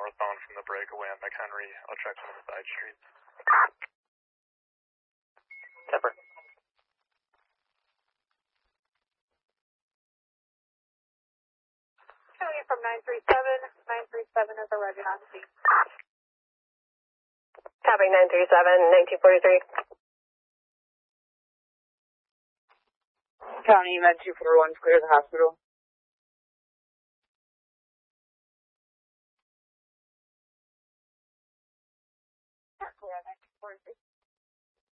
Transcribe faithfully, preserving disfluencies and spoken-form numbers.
northbound from the breakaway on McHenry. I'll check some of the side streets. Temper. County from nine three seven. nine three seven is already on scene. Copy nine three seven, nineteen forty-three. County, med two four one, clear the hospital.